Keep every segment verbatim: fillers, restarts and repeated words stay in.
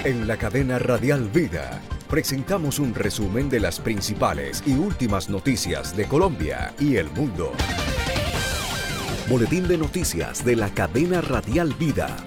En la cadena Radial Vida presentamos un resumen de las principales y últimas noticias de Colombia y el mundo. Boletín de noticias de la cadena Radial Vida.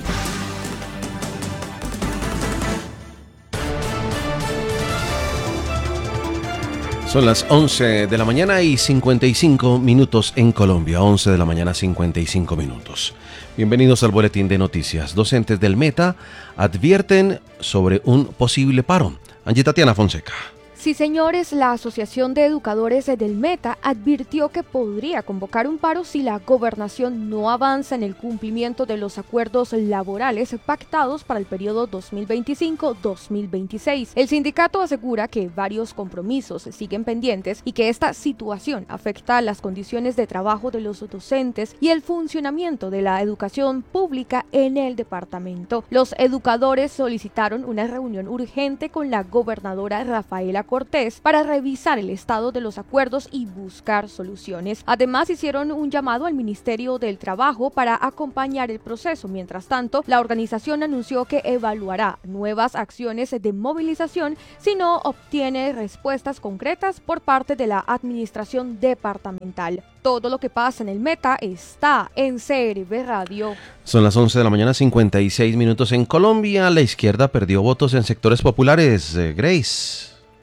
Son las once de la mañana y cincuenta y cinco minutos en Colombia, once de la mañana cincuenta y cinco minutos. Bienvenidos al Boletín de Noticias. Docentes del Meta advierten sobre un posible paro. Angie Tatiana Fonseca. Sí, señores, la Asociación de Educadores del Meta advirtió que podría convocar un paro si la gobernación no avanza en el cumplimiento de los acuerdos laborales pactados para el periodo dos mil veinticinco dos mil veintiséis. El sindicato asegura que varios compromisos siguen pendientes y que esta situación afecta las condiciones de trabajo de los docentes y el funcionamiento de la educación pública en el departamento. Los educadores solicitaron una reunión urgente con la gobernadora Rafaela Cortés para revisar el estado de los acuerdos y buscar soluciones. Además, hicieron un llamado al Ministerio del Trabajo para acompañar el proceso. Mientras tanto, la organización anunció que evaluará nuevas acciones de movilización si no obtiene respuestas concretas por parte de la administración departamental. Todo lo que pasa en el Meta está en C R V Radio. Son las once de la mañana, cincuenta y seis minutos en Colombia. La izquierda perdió votos en sectores populares. Eh, Grace.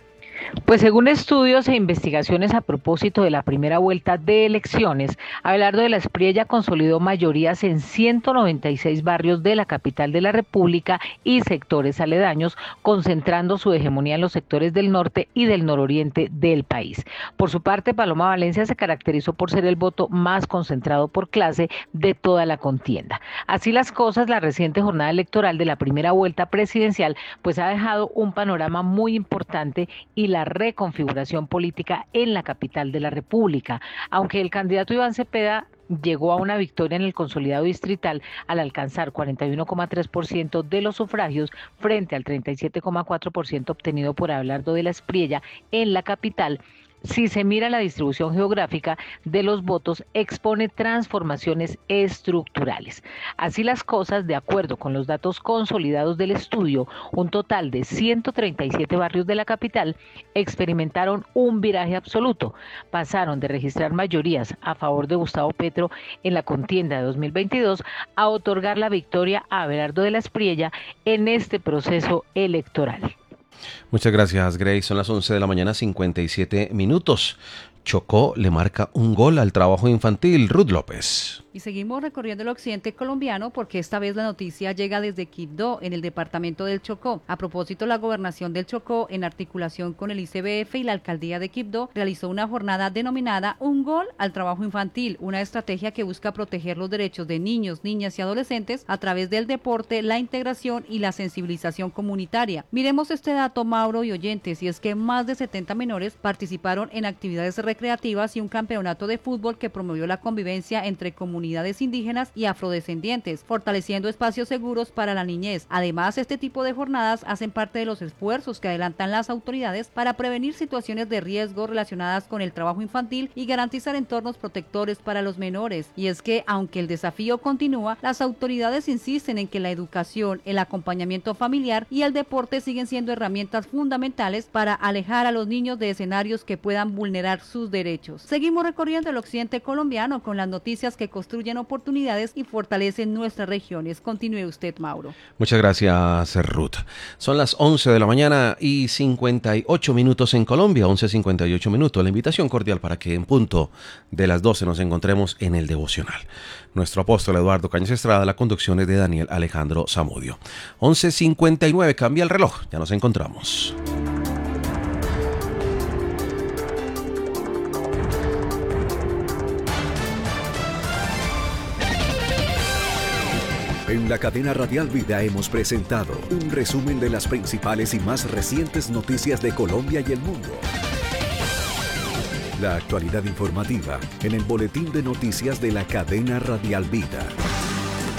Pues según estudios e investigaciones a propósito de la primera vuelta de elecciones, Abelardo de la Espriella consolidó mayorías en ciento noventa y seis barrios de la capital de la República y sectores aledaños, concentrando su hegemonía en los sectores del norte y del nororiente del país. Por su parte, Paloma Valencia se caracterizó por ser el voto más concentrado por clase de toda la contienda. Así las cosas, la reciente jornada electoral de la primera vuelta presidencial pues ha dejado un panorama muy importante y la reconfiguración política en la capital de la República. Aunque el candidato Iván Cepeda llegó a una victoria en el consolidado distrital al alcanzar cuarenta y uno coma tres por ciento de los sufragios frente al treinta y siete coma cuatro por ciento obtenido por Abelardo de la Espriella en la capital, si se mira la distribución geográfica de los votos, expone transformaciones estructurales. Así las cosas, de acuerdo con los datos consolidados del estudio, un total de ciento treinta y siete barrios de la capital experimentaron un viraje absoluto. Pasaron de registrar mayorías a favor de Gustavo Petro en la contienda de dos mil veintidós a otorgar la victoria a Abelardo de la Espriella en este proceso electoral. Muchas gracias, Grace. Son las once de la mañana, cincuenta y siete minutos. Chocó le marca un gol al trabajo infantil. Ruth López. Y seguimos recorriendo el occidente colombiano porque esta vez la noticia llega desde Quibdó, en el departamento del Chocó. A propósito, la gobernación del Chocó, en articulación con el I C B F y la alcaldía de Quibdó, realizó una jornada denominada Un Gol al Trabajo Infantil, una estrategia que busca proteger los derechos de niños, niñas y adolescentes a través del deporte, la integración y la sensibilización comunitaria. Miremos este dato, Mauro y oyentes, y es que más de setenta menores participaron en actividades recreativas y un campeonato de fútbol que promovió la convivencia entre comunidades indígenas y afrodescendientes, fortaleciendo espacios seguros para la niñez. Además, este tipo de jornadas hacen parte de los esfuerzos que adelantan las autoridades para prevenir situaciones de riesgo relacionadas con el trabajo infantil y garantizar entornos protectores para los menores. Y es que, aunque el desafío continúa, las autoridades insisten en que la educación, el acompañamiento familiar y el deporte siguen siendo herramientas fundamentales para alejar a los niños de escenarios que puedan vulnerar sus derechos. Seguimos recorriendo el occidente colombiano con las noticias que construyen oportunidades y fortalecen nuestras regiones. Continúe usted, Mauro. Muchas gracias, Ruth. Son las once de la mañana y cincuenta y ocho minutos en Colombia, once cincuenta y ocho minutos. La invitación cordial para que en punto de las doce nos encontremos en el devocional. Nuestro apóstol Eduardo Cañas Estrada, la conducción es de Daniel Alejandro Zamudio. once cincuenta y nueve, cambia el reloj, ya nos encontramos. En la cadena Radial Vida hemos presentado un resumen de las principales y más recientes noticias de Colombia y el mundo. La actualidad informativa en el Boletín de Noticias de la cadena Radial Vida.